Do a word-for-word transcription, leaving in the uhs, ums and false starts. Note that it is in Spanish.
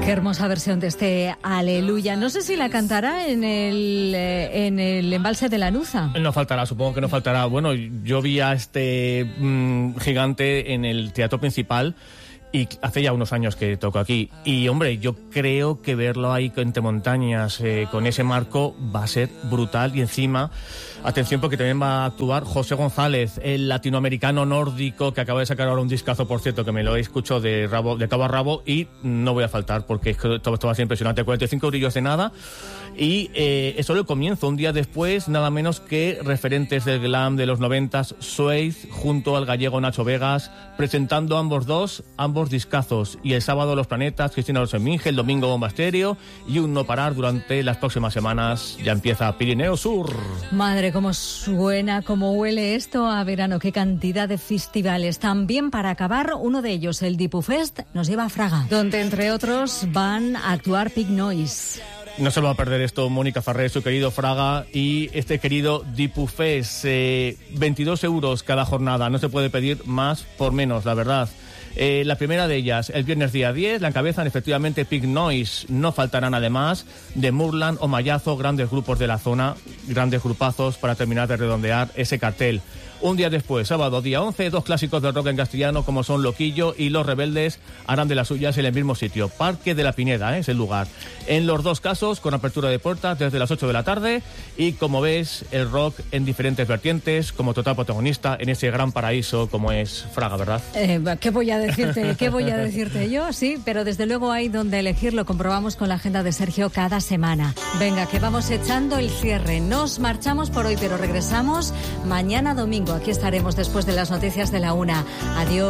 Qué hermosa versión de este Aleluya. No sé si la cantará en el, eh, en el embalse de Lanuza. No faltará, supongo que no faltará. Bueno, yo vi a este mmm, gigante en el teatro principal y hace ya unos años que toco aquí. Y, hombre, yo creo que verlo ahí entre montañas, eh, con ese marco, va a ser brutal. Y encima, atención, porque también va a actuar José González, el latinoamericano nórdico, que acaba de sacar ahora un discazo, por cierto, que me lo escucho de rabo, de cabo a rabo, y no voy a faltar, porque esto, esto va a ser impresionante. cuarenta y cinco brillos de nada. Y eh, es solo el comienzo. Un día después, nada menos que referentes del glam de los noventas, Suede, junto al gallego Nacho Vegas, presentando ambos dos, ambos discazos. Y el sábado Los Planetas, Cristina Rosenminge, el domingo Bomba Estéreo, y un no parar durante las próximas semanas. Ya empieza Pirineo Sur. Madre, cómo suena, cómo huele esto a verano. Qué cantidad de festivales. También, para acabar, uno de ellos, el Dipufest, nos lleva a Fraga, donde entre otros van a actuar Pig Noise. No se lo va a perder esto Mónica Farré, su querido Fraga y este querido Dipufest. Eh, veintidós euros cada jornada, no se puede pedir más por menos, la verdad. Eh, la primera de ellas, el viernes día diez, la encabezan efectivamente Pig Noise. No faltarán además de Murlan o Mayazo, grandes grupos de la zona, grandes grupazos para terminar de redondear ese cartel. Un día después, sábado día once, dos clásicos del rock en castellano como son Loquillo y Los Rebeldes harán de las suyas en el mismo sitio. Parque de la Pineda, ¿eh? Es el lugar. En los dos casos, con apertura de puertas desde las ocho de la tarde y, como ves, el rock en diferentes vertientes, como total protagonista en ese gran paraíso como es Fraga, ¿verdad? Eh, ¿Qué voy a decirte? ¿Qué voy a decirte yo? Sí, pero desde luego hay donde elegir, lo comprobamos con la agenda de Sergio cada semana. Venga, que vamos echando el cierre. Nos marchamos por hoy, pero regresamos mañana domingo. Aquí estaremos después de las noticias de la una. Adiós.